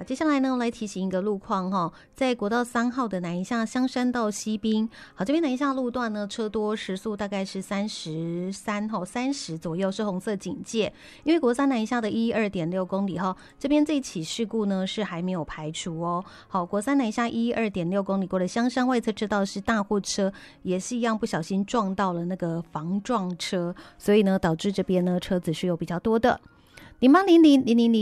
接下来呢，来提醒一个路况哈，在国道3号的南一下香山到西滨，好，这边南一下路段呢车多，时速大概是30左右，是红色警戒。因为国3南一下的12.6公里哈，这边这起事故呢是还没有排除哦。好，国3南一下12.6公里过的香山外侧车道是大货车，也是一样不小心撞到了那个防撞车，所以呢导致这边呢车子是有比较多的。08000000